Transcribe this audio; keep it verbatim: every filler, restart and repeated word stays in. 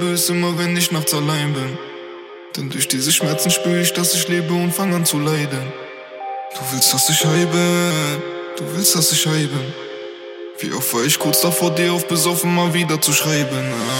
ist immer, wenn ich nachts allein bin. Denn durch diese Schmerzen spüre ich, dass ich lebe und fange an zu leiden. Du willst, dass ich high bin, du willst, dass ich high bin. Wie oft war ich kurz davor, dir auf besoffen mal wieder zu schreiben.